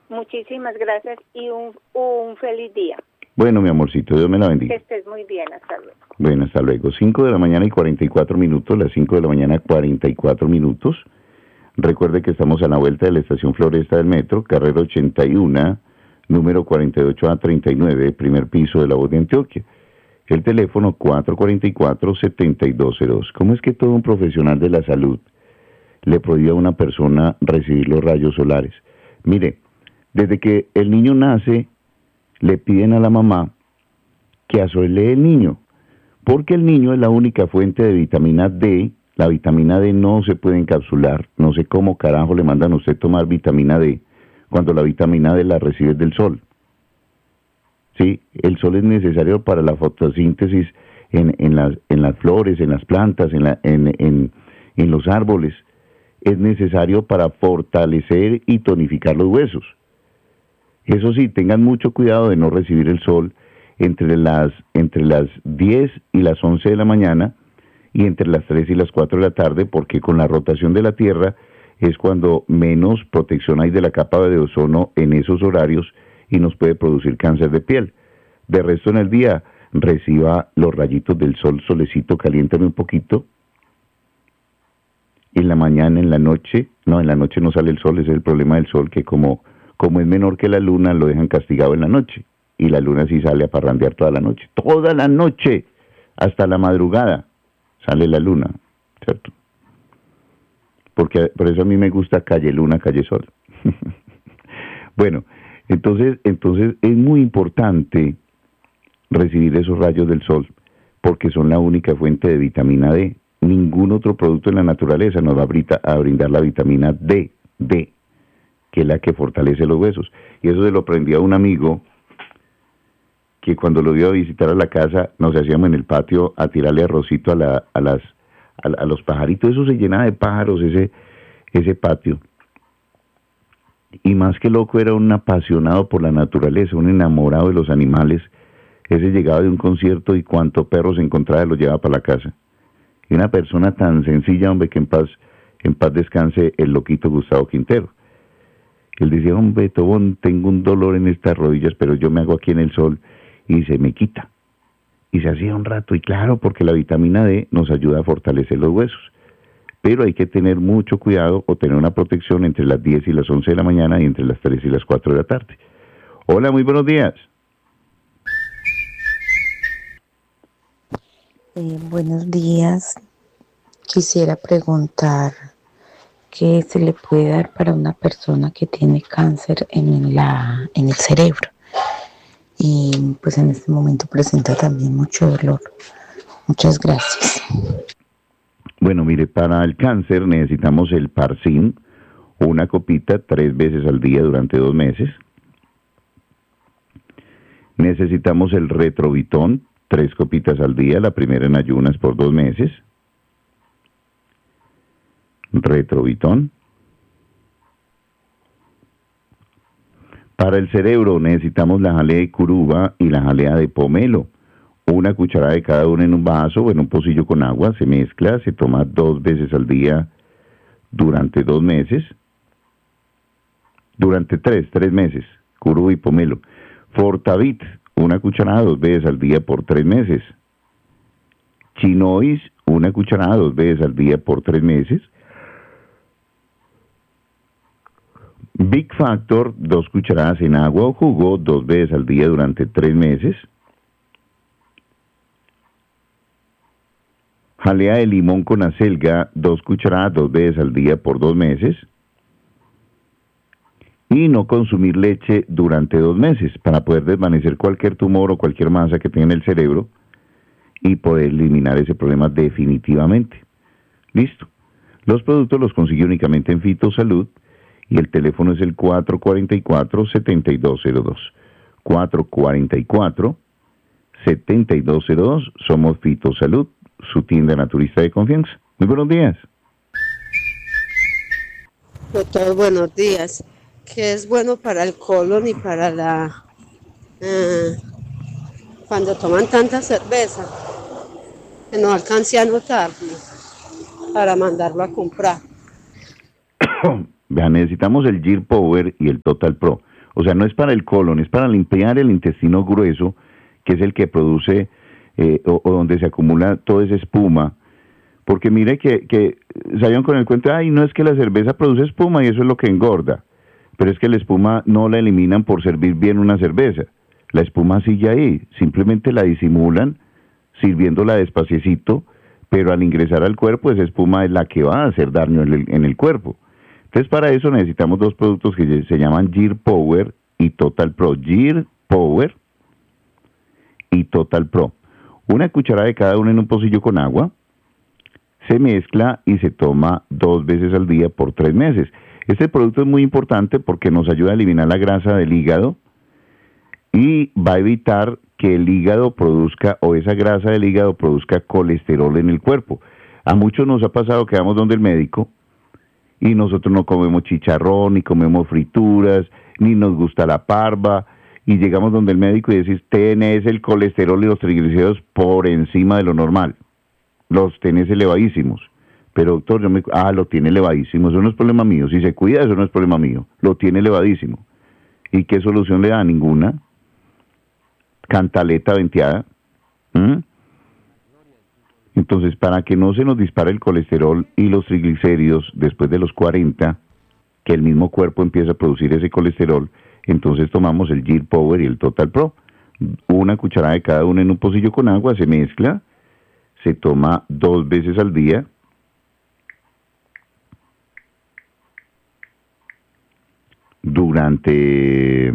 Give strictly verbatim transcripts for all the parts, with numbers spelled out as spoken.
Muchísimas gracias y un, un feliz día. Bueno, mi amorcito, Dios me la bendiga. Que estés muy bien, hasta luego. Bueno, hasta luego. cinco de la mañana y cuarenta y cuatro minutos, las cinco de la mañana cuarenta y cuatro minutos. Recuerde que estamos a la vuelta de la estación Floresta del Metro, carrera ochenta y uno, número cuarenta y ocho A treinta y nueve, primer piso de La Voz de Antioquia. El teléfono cuatro cuatro cuatro, siete dos cero dos. ¿Cómo es que todo un profesional de la salud le prohíbe a una persona recibir los rayos solares? Mire, desde que el niño nace, le piden a la mamá que asolee el niño, porque el niño es la única fuente de vitamina D. La vitamina D no se puede encapsular. No sé cómo carajo le mandan a usted tomar vitamina D cuando la vitamina D la recibe del sol. Sí, el sol es necesario para la fotosíntesis en, en, las, en las flores, en las plantas, en, la, en, en, en los árboles. Es necesario para fortalecer y tonificar los huesos. Eso sí, tengan mucho cuidado de no recibir el sol entre las, entre las diez y las once de la mañana y entre las tres y las cuatro de la tarde, porque con la rotación de la Tierra es cuando menos protección hay de la capa de ozono en esos horarios y nos puede producir cáncer de piel. De resto, en el día, reciba los rayitos del sol, solecito, caliéntame un poquito. En la mañana, en la noche, no, en la noche no sale el sol, ese es el problema del sol, que como, como es menor que la luna, lo dejan castigado en la noche. Y la luna sí sale a parrandear toda la noche. Toda la noche, hasta la madrugada, sale la luna, ¿cierto? Porque por eso a mí me gusta calle luna, calle sol. Bueno, entonces, entonces es muy importante recibir esos rayos del sol, porque son la única fuente de vitamina D. Ningún otro producto en la naturaleza nos va a brindar la vitamina D, D, que es la que fortalece los huesos. Y eso se lo aprendí a un amigo que cuando lo dio a visitar a la casa, nos hacíamos en el patio a tirarle arrocito a, la, a, las, a, a los pajaritos. Eso se llenaba de pájaros, ese, ese patio. Y más que loco, era un apasionado por la naturaleza, un enamorado de los animales. Ese llegaba de un concierto y cuanto perro se encontraba lo llevaba para la casa. Y una persona tan sencilla, hombre, que en paz, en paz descanse el loquito Gustavo Quintero. Él decía, hombre, Tobón, tengo un dolor en estas rodillas, pero yo me hago aquí en el sol y se me quita. Y se hacía un rato, y claro, porque la vitamina D nos ayuda a fortalecer los huesos. Pero hay que tener mucho cuidado o tener una protección entre las diez y las once de la mañana y entre las tres y las cuatro de la tarde. Hola, muy buenos días. Eh, buenos días. Quisiera preguntar qué se le puede dar para una persona que tiene cáncer en, la, en el cerebro. Y pues en este momento presenta también mucho dolor. Muchas gracias. Bueno, mire, para el cáncer necesitamos el Parsin, una copita tres veces al día durante dos meses. Necesitamos el Retrovitón, tres copitas al día, la primera en ayunas por dos meses. Retrovitón. Para el cerebro necesitamos la jalea de curuba y la jalea de pomelo. Una cucharada de cada una en un vaso o en un pocillo con agua, se mezcla, se toma dos veces al día durante dos meses. Durante tres, tres meses, curuba y pomelo. Fortavit, una cucharada dos veces al día por tres meses. Chinois, una cucharada dos veces al día por tres meses. Big Factor, dos cucharadas en agua o jugo, dos veces al día durante tres meses. Jalea de limón con acelga, dos cucharadas, dos veces al día por dos meses. Y no consumir leche durante dos meses para poder desvanecer cualquier tumor o cualquier masa que tenga en el cerebro y poder eliminar ese problema definitivamente. Listo. Los productos los consigue únicamente en Fitosalud y el teléfono es el cuatro cuatro cuatro, siete dos cero dos. cuatro cuatro cuatro, siete dos cero dos. Somos Fitosalud, su tienda naturista de confianza. Muy buenos días. Doctor, buenos días. ¿Qué es bueno para el colon y para la... Eh, cuando toman tanta cerveza, que no alcance a notarlo, para mandarlo a comprar? Vean, necesitamos el Gear Power y el Total Pro. O sea, no es para el colon, es para limpiar el intestino grueso, que es el que produce eh, o, o donde se acumula toda esa espuma. Porque mire que, que salieron con el cuento, ay, no es que la cerveza produce espuma y eso es lo que engorda. Pero es que la espuma no la eliminan por servir bien una cerveza. La espuma sigue ahí, simplemente la disimulan sirviéndola despaciecito, pero al ingresar al cuerpo esa espuma es la que va a hacer daño en el, en el cuerpo. Entonces para eso necesitamos dos productos que se llaman Gear Power y Total Pro. Gear Power y Total Pro. Una cucharada de cada uno en un pocillo con agua, se mezcla y se toma dos veces al día por tres meses. Este producto es muy importante porque nos ayuda a eliminar la grasa del hígado y va a evitar que el hígado produzca, o esa grasa del hígado produzca colesterol en el cuerpo. A muchos nos ha pasado que vamos donde el médico y nosotros no comemos chicharrón, ni comemos frituras, ni nos gusta la parva, y llegamos donde el médico y decís, tenés el colesterol y los triglicéridos por encima de lo normal, los tenés elevadísimos. Pero doctor, yo me, ah, lo tiene elevadísimo, eso no es problema mío, si se cuida eso no es problema mío, lo tiene elevadísimo. ¿Y qué solución le da? Ninguna. Cantaleta venteada. ¿Mm? Entonces, para que no se nos dispare el colesterol y los triglicéridos después de los cuarenta, que el mismo cuerpo empieza a producir ese colesterol, entonces tomamos el Gear Power y el Total Pro. Una cucharada de cada uno en un pocillo con agua, se mezcla, se toma dos veces al día. Durante,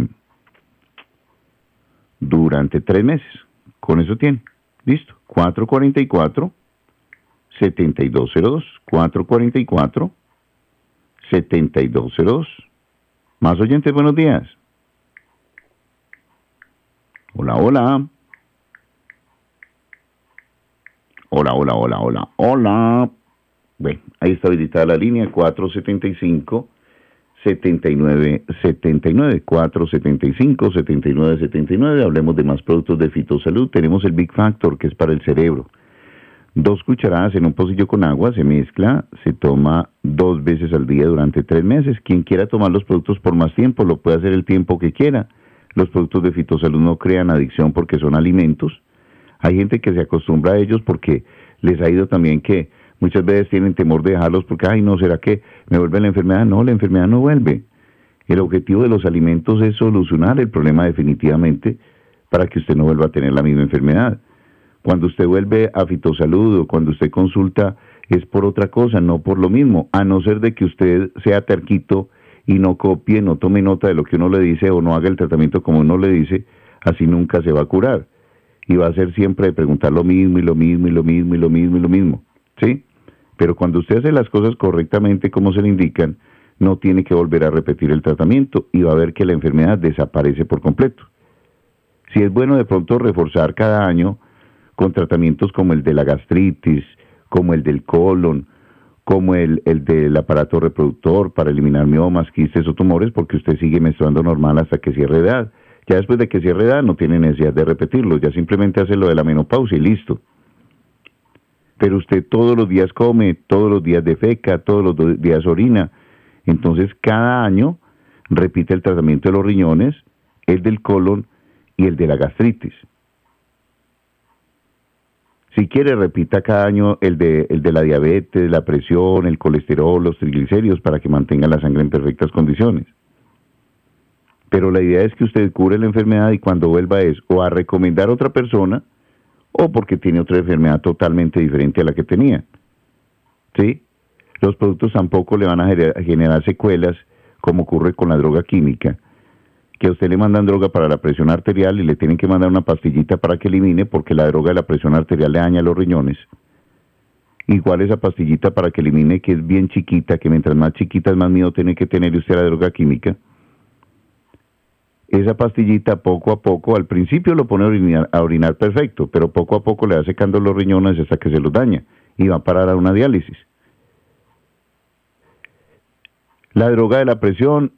durante tres meses. Con eso tiene. Listo. cuatro cuarenta y cuatro, setenta y dos cero dos. cuatro cuarenta y cuatro, setenta y dos cero dos. Más oyentes, buenos días. Hola, hola. Hola, hola, hola, hola, hola. Bueno, ahí está habilitada la línea cuatro setenta y cinco, setenta y nueve setenta y nueve, cuatro setenta y cinco, setenta y nueve setenta y nueve. Hablemos de más productos de Fitosalud. Tenemos el Big Factor, que es para el cerebro. Dos cucharadas en un pocillo con agua, se mezcla, se toma dos veces al día durante tres meses. Quien quiera tomar los productos por más tiempo, lo puede hacer el tiempo que quiera. Los productos de Fitosalud no crean adicción porque son alimentos. Hay gente que se acostumbra a ellos porque les ha ido también que muchas veces tienen temor de dejarlos porque, ay, no, ¿será que me vuelve la enfermedad? No, la enfermedad no vuelve. El objetivo de los alimentos es solucionar el problema definitivamente para que usted no vuelva a tener la misma enfermedad. Cuando usted vuelve a Fitosalud o cuando usted consulta es por otra cosa, no por lo mismo, a no ser de que usted sea terquito y no copie, no tome nota de lo que uno le dice o no haga el tratamiento como uno le dice, así nunca se va a curar. Y va a ser siempre de preguntar lo mismo y lo mismo y lo mismo y lo mismo y lo mismo, ¿sí? Pero cuando usted hace las cosas correctamente como se le indican, no tiene que volver a repetir el tratamiento y va a ver que la enfermedad desaparece por completo. Si es bueno de pronto reforzar cada año con tratamientos como el de la gastritis, como el del colon, como el, el del aparato reproductor para eliminar miomas, quistes o tumores, porque usted sigue menstruando normal hasta que cierre edad. Ya después de que cierre edad no tiene necesidad de repetirlo, ya simplemente hace lo de la menopausia y listo. Pero usted todos los días come, todos los días defeca, todos los días orina. Entonces cada año repite el tratamiento de los riñones, el del colon y el de la gastritis. Si quiere, repita cada año el de, el de la diabetes, la presión, el colesterol, los triglicéridos para que mantenga la sangre en perfectas condiciones. Pero la idea es que usted cure la enfermedad y cuando vuelva es o a recomendar a otra persona o porque tiene otra enfermedad totalmente diferente a la que tenía. ¿Sí? Los productos tampoco le van a generar secuelas como ocurre con la droga química, que a usted le mandan droga para la presión arterial y le tienen que mandar una pastillita para que elimine porque la droga de la presión arterial le daña los riñones. Igual esa pastillita para que elimine, que es bien chiquita, que mientras más chiquita es más miedo tiene que tener usted la droga química. Esa pastillita poco a poco, al principio lo pone a orinar, a orinar perfecto, pero poco a poco le va secando los riñones hasta que se los daña y va a parar a una diálisis. La droga de la presión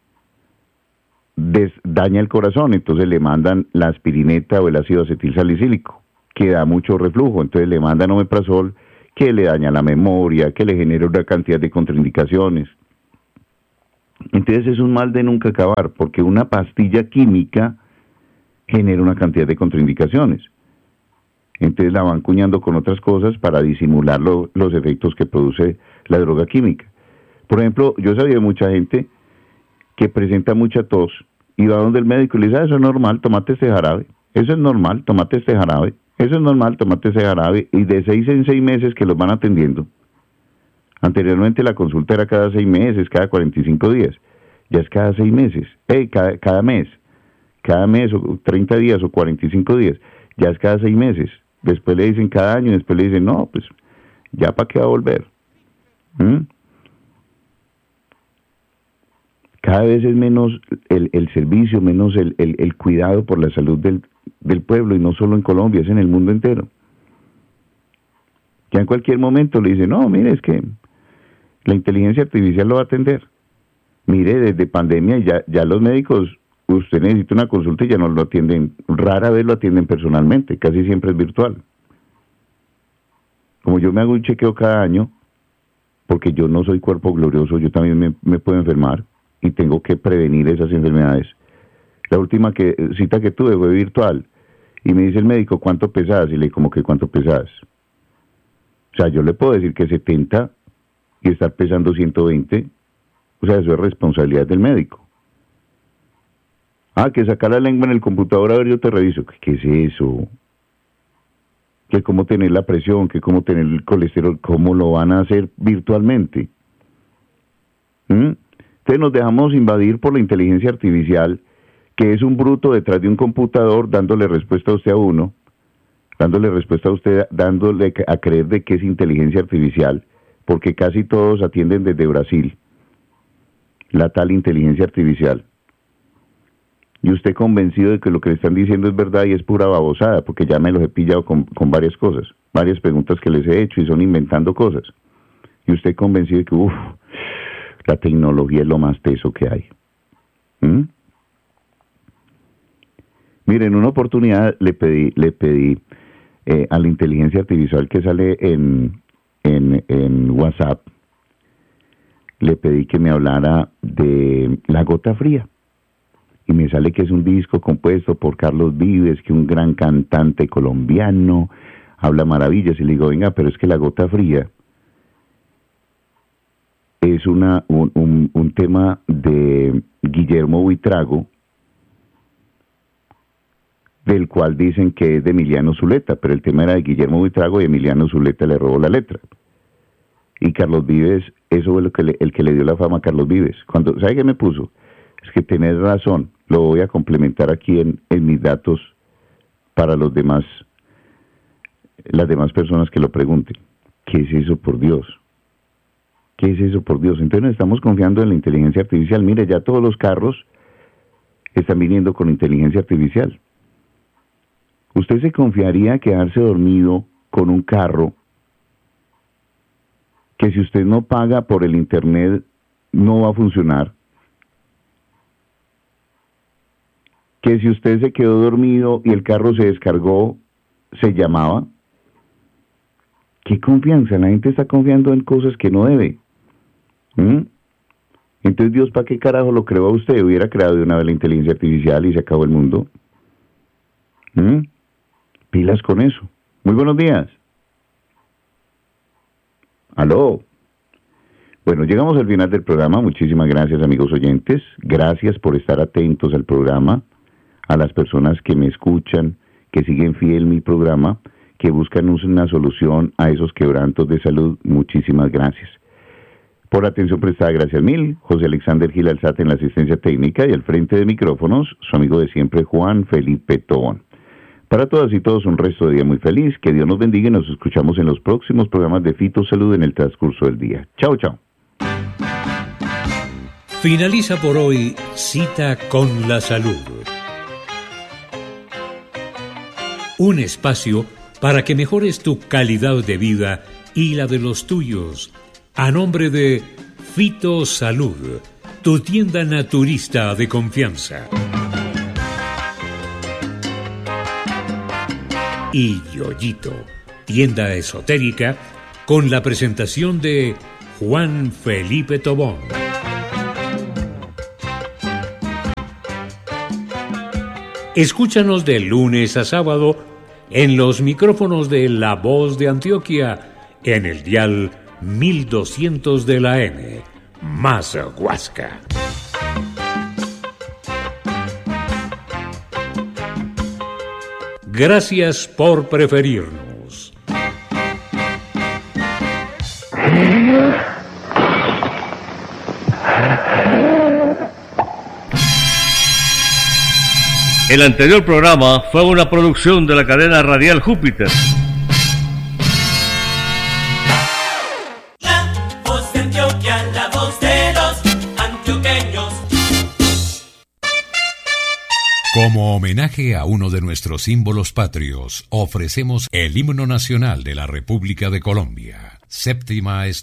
des, daña el corazón, entonces le mandan la aspirineta o el ácido acetilsalicílico, que da mucho reflujo, entonces le mandan omeprazol, que le daña la memoria, que le genera una cantidad de contraindicaciones. Entonces es un mal de nunca acabar, porque una pastilla química genera una cantidad de contraindicaciones. Entonces la van cuñando con otras cosas para disimular lo, los efectos que produce la droga química. Por ejemplo, yo sabía de mucha gente que presenta mucha tos y va donde el médico y le dice, ah, eso es normal, tomate este jarabe, eso es normal, tomate este jarabe, eso es normal, tomate este jarabe, y de seis en seis meses que los van atendiendo. Anteriormente la consulta era cada seis meses, cada cuarenta y cinco días, ya es cada seis meses, hey, cada, cada mes, cada mes o treinta días o cuarenta y cinco días, ya es cada seis meses. Después le dicen cada año y después le dicen, no, pues ya para qué va a volver. ¿Mm? Cada vez es menos el, el servicio, menos el, el, el cuidado por la salud del, del pueblo, y no solo en Colombia, es en el mundo entero. Ya en cualquier momento le dicen, no, mire, es que la inteligencia artificial lo va a atender. Mire, desde pandemia ya, ya los médicos, usted necesita una consulta y ya no lo atienden, rara vez lo atienden personalmente, casi siempre es virtual. Como yo me hago un chequeo cada año, porque yo no soy cuerpo glorioso, yo también me, me puedo enfermar y tengo que prevenir esas enfermedades. La última que, cita que tuve fue virtual y me dice el médico, ¿cuánto pesas? Y le digo, ¿cómo que cuánto pesas? O sea, yo le puedo decir que setenta y estar pesando ciento veinte, o sea, eso es responsabilidad del médico. Ah, que sacar la lengua en el computador, a ver, yo te reviso. ¿Qué, qué es eso? Que cómo tener la presión, que cómo tener el colesterol, cómo lo van a hacer virtualmente. ¿Mm? Entonces nos dejamos invadir por la inteligencia artificial, que es un bruto detrás de un computador dándole respuesta a usted a uno, dándole respuesta a usted, dándole a creer de que es inteligencia artificial, porque casi todos atienden desde Brasil, la tal inteligencia artificial. Y usted convencido de que lo que le están diciendo es verdad y es pura babosada, porque ya me los he pillado con, con varias cosas, varias preguntas que les he hecho y son inventando cosas. Y usted convencido de que, uff, la tecnología es lo más teso que hay. ¿Mm? Mire, en una oportunidad le pedí, le pedí eh, a la inteligencia artificial que sale en, en, en WhatsApp, le pedí que me hablara de La Gota Fría. Y me sale que es un disco compuesto por Carlos Vives, que es un gran cantante colombiano, habla maravillas, y le digo, venga, pero es que La Gota Fría es una un, un, un tema de Guillermo Buitrago, del cual dicen que es de Emiliano Zuleta, pero el tema era de Guillermo Buitrago y Emiliano Zuleta le robó la letra. Y Carlos Vives, eso fue lo que le, el que le dio la fama a Carlos Vives. Cuando, ¿sabe qué me puso? Es que tenés razón, lo voy a complementar aquí en, en mis datos para los demás, las demás personas que lo pregunten. ¿Qué es eso, por Dios? ¿Qué es eso, por Dios? Entonces estamos confiando en la inteligencia artificial. Mire, ya todos los carros están viniendo con inteligencia artificial. ¿Usted se confiaría a quedarse dormido con un carro que si usted no paga por el internet no va a funcionar? Que si usted se quedó dormido y el carro se descargó, se llamaba. ¿Qué confianza? La gente está confiando en cosas que no debe. ¿Mm? Entonces, Dios, ¿para qué carajo lo creó a usted? Hubiera creado de una vez la inteligencia artificial y se acabó el mundo. ¿Mm? Pilas con eso. Muy buenos días. Aló. Bueno, llegamos al final del programa. Muchísimas gracias, amigos oyentes. Gracias por estar atentos al programa. A las personas que me escuchan, que siguen fiel mi programa, que buscan una solución a esos quebrantos de salud, muchísimas gracias. Por la atención prestada, gracias mil. José Alexander Gil Alzate en la asistencia técnica y al frente de micrófonos, su amigo de siempre, Juan Felipe Tobón. Para todas y todos, un resto de día muy feliz. Que Dios nos bendiga y nos escuchamos en los próximos programas de Fito Salud en el transcurso del día. Chao, chao. Finaliza por hoy Cita con la Salud. Un espacio para que mejores tu calidad de vida y la de los tuyos. A nombre de Fito Salud, tu tienda naturista de confianza. Y Yoyito, tienda esotérica, con la presentación de Juan Felipe Tobón. Escúchanos de lunes a sábado en los micrófonos de La Voz de Antioquia en el dial mil doscientos de la M, más Huasca. Gracias por preferirnos. El anterior programa fue una producción de la cadena radial Júpiter. La Voz de Antioquia, la voz de los antioqueños. Como homenaje a uno de nuestros símbolos patrios, ofrecemos el himno nacional de la República de Colombia, séptima estrofa.